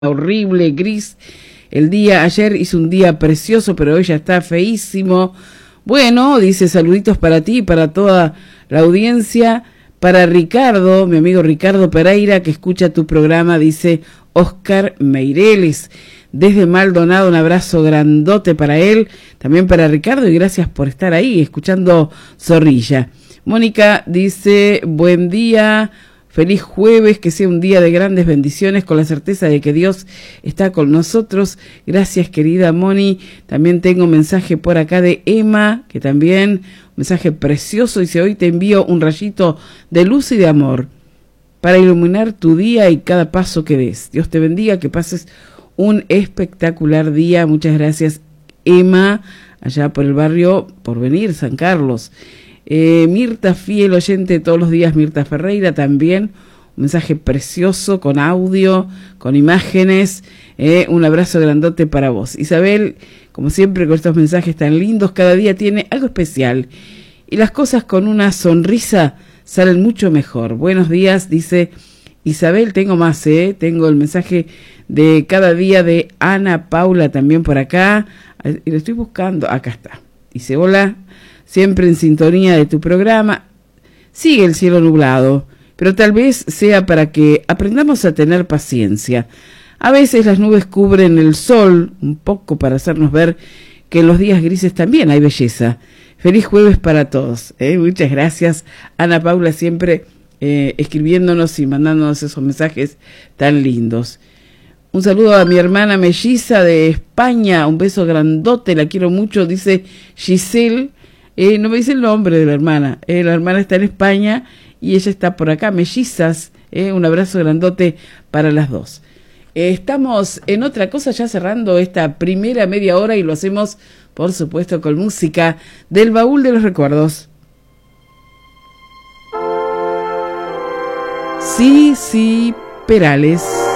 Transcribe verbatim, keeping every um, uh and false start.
horrible, gris. El día ayer hizo un día precioso, pero hoy ya está feísimo. Bueno, dice saluditos para ti y para toda la audiencia. Para Ricardo, mi amigo Ricardo Pereira, que escucha tu programa, dice Oscar Meireles. Desde Maldonado, un abrazo grandote para él, también para Ricardo, y gracias por estar ahí, escuchando Zorrilla. Mónica dice, buen día, feliz jueves, que sea un día de grandes bendiciones, con la certeza de que Dios está con nosotros. Gracias, querida Moni. También tengo un mensaje por acá de Emma, que también, un mensaje precioso, dice, hoy te envío un rayito de luz y de amor para iluminar tu día y cada paso que des. Dios te bendiga, que pases un espectacular día. Muchas gracias, Emma, allá por el barrio Porvenir, San Carlos. Eh, Mirta, fiel oyente de todos los días, Mirta Ferreira, también un mensaje precioso con audio, con imágenes. Eh, un abrazo grandote para vos. Isabel, como siempre, con estos mensajes tan lindos, cada día tiene algo especial y las cosas con una sonrisa salen mucho mejor. Buenos días, dice Isabel. Tengo más, eh, tengo el mensaje de cada día de Ana Paula también por acá. Y lo estoy buscando. Acá está. Dice, hola, siempre en sintonía de tu programa. Sigue el cielo nublado, pero tal vez sea para que aprendamos a tener paciencia. A veces las nubes cubren el sol un poco para hacernos ver que en los días grises también hay belleza. Feliz jueves para todos. ¿eh? Muchas gracias, Ana Paula, siempre eh, escribiéndonos y mandándonos esos mensajes tan lindos. Un saludo a mi hermana melliza de España, un beso grandote, la quiero mucho, dice Giselle. Eh, no me dice el nombre de la hermana, eh, la hermana está en España y ella está por acá, mellizas, eh, un abrazo grandote para las dos. Eh, estamos en otra cosa, ya cerrando esta primera media hora, y lo hacemos, por supuesto, con música del baúl de los recuerdos. Sí, sí, Perales.